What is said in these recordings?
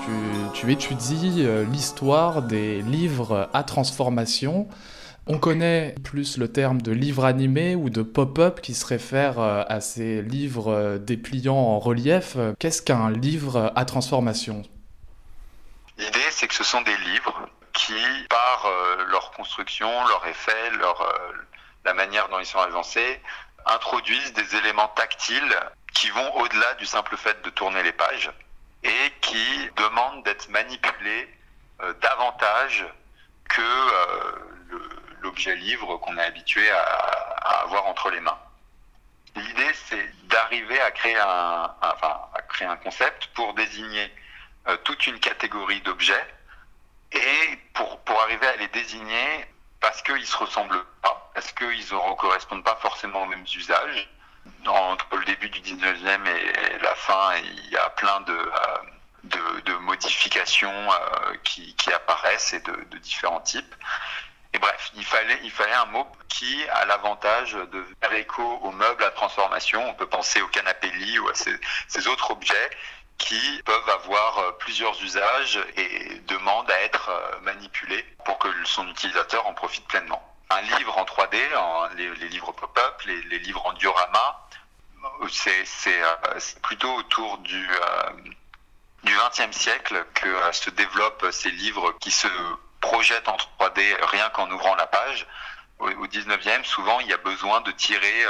tu étudies l'histoire des livres à transformation. On connaît plus le terme de livre animé ou de pop-up qui se réfère à ces livres dépliants en relief. Qu'est-ce qu'un livre à transformation ? L'idée, c'est que ce sont des livres qui, par leur construction, leur effet, la manière dont ils sont agencés, introduisent des éléments tactiles qui vont au-delà du simple fait de tourner les pages et qui demandent d'être manipulés davantage que l'objet livre qu'on est habitué à avoir entre les mains. L'idée, c'est d'arriver à créer un concept pour désigner toute une catégorie d'objets et pour arriver à les désigner parce qu'ils se ressemblent pas, parce qu'ils ne correspondent pas forcément aux mêmes usages. Entre le début du 19e et la fin, il y a plein de modifications qui apparaissent et de différents types. Et bref, il fallait un mot qui a l'avantage de faire écho aux meubles à transformation. On peut penser au canapé-lit ou à ces autres objets qui peuvent avoir plusieurs usages et demandent à être manipulés pour que son utilisateur en profite pleinement. Un livre en 3D, les livres pop-up, les livres en diorama, c'est plutôt autour du XXe siècle que se développent ces livres qui se projettent en 3D rien qu'en ouvrant la page. Au 19e, souvent, il y a besoin de tirer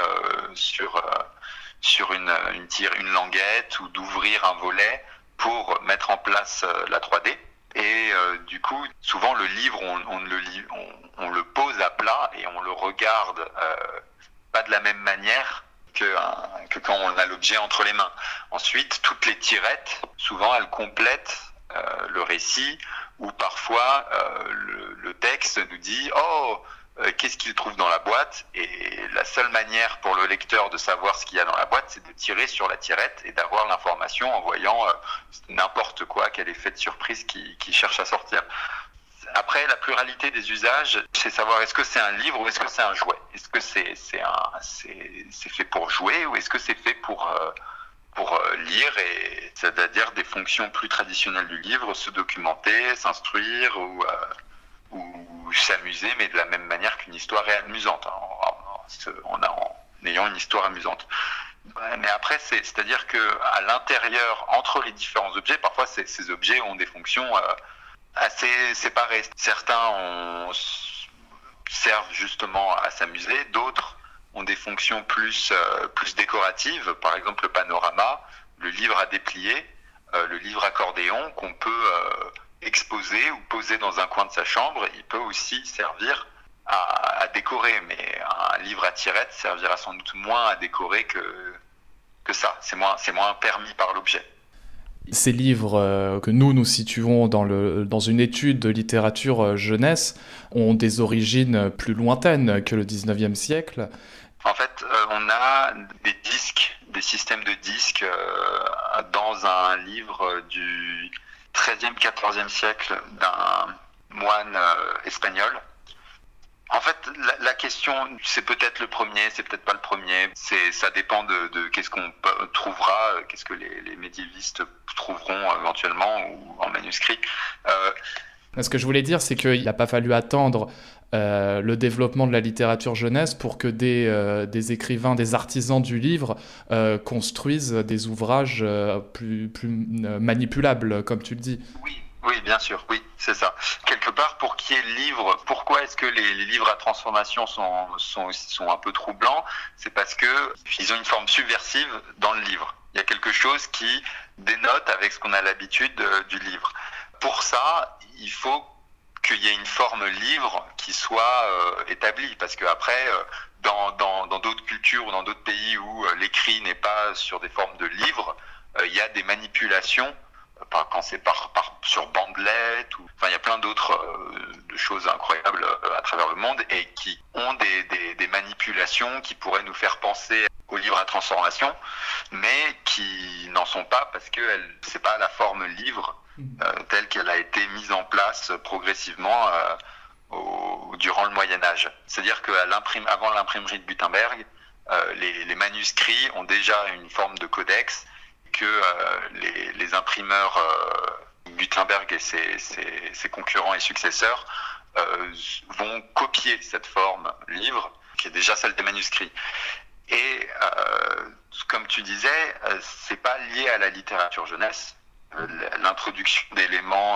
sur une languette ou d'ouvrir un volet pour mettre en place la 3D. Et du coup, souvent le livre, on le pose à plat et on le regarde pas de la même manière que quand on a l'objet entre les mains. Ensuite, toutes les tirettes, souvent elles complètent le récit, ou parfois le texte nous dit « Oh, qu'est-ce qu'il trouve dans la boîte ?» Et la seule manière pour le lecteur de savoir ce qu'il y a dans la boîte, c'est de tirer sur la tirette et d'avoir l'information en voyant n'importe quoi, quel effet de surprise qui cherche à sortir. Après, la pluralité des usages, c'est savoir est-ce que c'est un livre ou est-ce que c'est un jouet ? Est-ce que c'est fait pour jouer ou est-ce que c'est fait pour lire, et c'est-à-dire des fonctions plus traditionnelles du livre, se documenter, s'instruire ou s'amuser, mais de la même manière qu'une histoire est amusante, en ayant une histoire amusante. Mais après, c'est-à-dire qu'à l'intérieur, entre les différents objets, parfois ces objets ont des fonctions assez séparées. Certains servent justement à s'amuser, d'autres ont des fonctions plus décoratives, par exemple le panorama, le livre à déplier, le livre accordéon qu'on peut exposer ou poser dans un coin de sa chambre. Il peut aussi servir à décorer, mais un livre à tirette servira sans doute moins à décorer que ça. C'est moins permis par l'objet. Ces livres que nous situons dans une étude de littérature jeunesse ont des origines plus lointaines que le 19e siècle. En fait, on a des systèmes de disques dans un livre du 13e, 14e siècle d'un moine espagnol. En fait, la question, c'est peut-être le premier, c'est peut-être pas le premier. Ça dépend de qu'est-ce qu'on trouvera, qu'est-ce que les médiévistes trouveront éventuellement ou en manuscrit. Ce que je voulais dire, c'est qu'il n'a pas fallu attendre le développement de la littérature jeunesse pour que des écrivains, des artisans du livre construisent des ouvrages plus manipulables, comme tu le dis. Oui, bien sûr, oui, c'est ça. Quelque part, pour qu'il y ait le livre, pourquoi est-ce que les livres à transformation sont un peu troublants ? C'est parce qu'ils ont une forme subversive dans le livre. Il y a quelque chose qui dénote avec ce qu'on a l'habitude du livre. Pour ça, il faut qu'il y ait une forme livre qui soit établie, parce qu'après, dans d'autres cultures ou dans d'autres pays où l'écrit n'est pas sur des formes de livres, il y a des manipulations, quand c'est sur bandelette, il y a plein d'autres de choses incroyables à travers le monde et qui ont des manipulations qui pourraient nous faire penser aux livres à transformation, mais qui n'en sont pas parce que c'est pas la forme livre telle qu'elle a été mise en place progressivement durant le Moyen-Âge. C'est-à-dire qu'avant l'imprimerie de Gutenberg, les manuscrits ont déjà une forme de codex que les imprimeurs Gutenberg et ses concurrents et successeurs vont copier cette forme livre, qui est déjà celle des manuscrits. Et comme tu disais, c'est pas lié à la littérature jeunesse, l'introduction d'éléments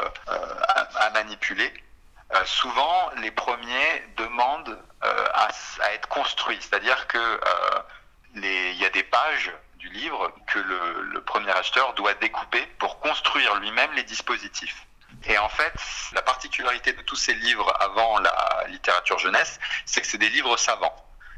à manipuler. Souvent, les premiers demandent à être construits, c'est-à-dire que il y a des pages du livre que le premier acheteur doit découper pour construire lui-même les dispositifs. Et en fait, la particularité de tous ces livres avant la littérature jeunesse, c'est que c'est des livres savants.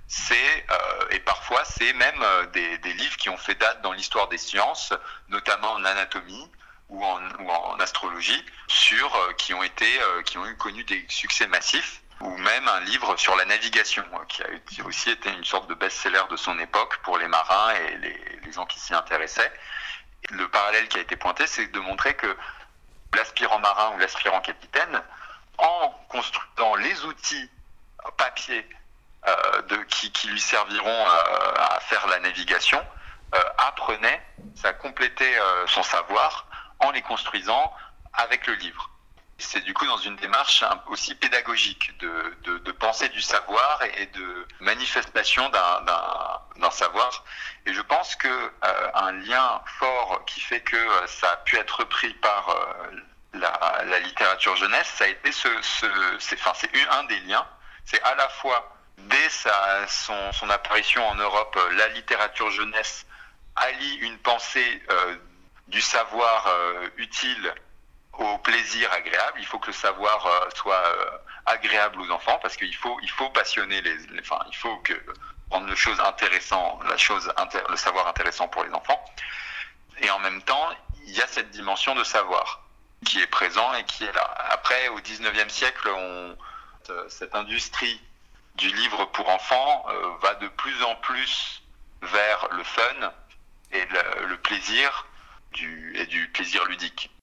Et parfois, c'est même des livres qui ont fait date dans l'histoire des sciences, notamment en anatomie ou en astrologie, qui ont connu des succès massifs, ou même un livre sur la navigation, qui a aussi été une sorte de best-seller de son époque pour les marins et les gens qui s'y intéressaient. Le parallèle qui a été pointé, c'est de montrer que l'aspirant marin ou l'aspirant capitaine, en construisant les outils papier qui lui serviront à faire la navigation, apprenait, ça complétait son savoir en les construisant avec le livre. C'est du coup dans une démarche aussi pédagogique de pensée du savoir et de manifestation d'un savoir. Et je pense que un lien fort qui fait que ça a pu être repris par la littérature jeunesse, ça a été c'est un des liens. C'est à la fois dès son apparition en Europe, la littérature jeunesse allie une pensée du savoir utile au plaisir agréable. Il faut que le savoir soit agréable aux enfants, parce qu'il faut passionner il faut rendre le savoir intéressant pour les enfants. Et en même temps, il y a cette dimension de savoir qui est présent et qui est là. Après, au 19e siècle, cette industrie du livre pour enfants va de plus en plus vers le fun et le plaisir du plaisir ludique.